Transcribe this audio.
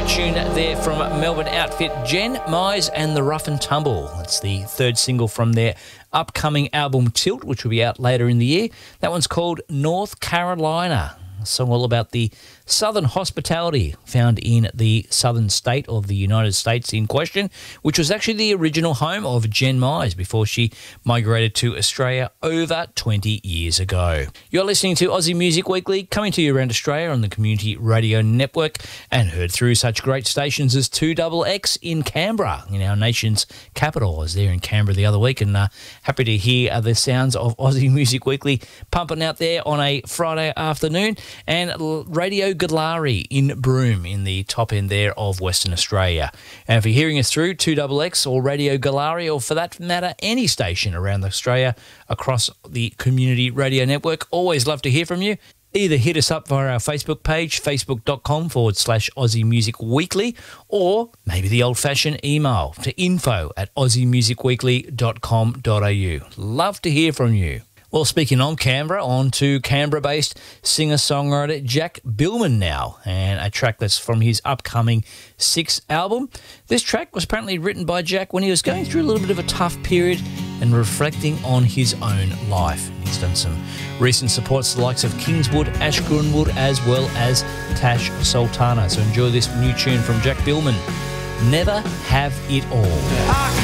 tune there from Melbourne outfit Jen Mize and the Rough and Tumble. It's the third single from their upcoming album Tilt, which will be out later in the year. That one's called North Carolina, a song all about the southern hospitality found in the southern state of the United States in question, which was actually the original home of Jen Mize before she migrated to Australia over 20 years ago. You're listening to Aussie Music Weekly, coming to you around Australia on the Community Radio Network and heard through such great stations as 2XX in Canberra, in our nation's capital. I was there in Canberra the other week and happy to hear the sounds of Aussie Music Weekly pumping out there on a Friday afternoon, and Radio Galari in Broome in the top end there of Western Australia. And if you're hearing us through 2XX or Radio Galari, or for that matter any station around Australia across the Community Radio Network, always love to hear from you. Either hit us up via our Facebook page, facebook.com/Aussie Music Weekly, or maybe the old-fashioned email to info@aussiemusicweekly.com.au. Love to hear from you. Well, speaking on Canberra, on to Canberra-based singer-songwriter Jack Billman now, and a track that's from his upcoming 6th album. This track was apparently written by Jack when he was going through a little bit of a tough period and reflecting on his own life. He's done some recent supports to the likes of Kingswood, Ash Grunwood, as well as Tash Sultana. So enjoy this new tune from Jack Billman, Never Have It All.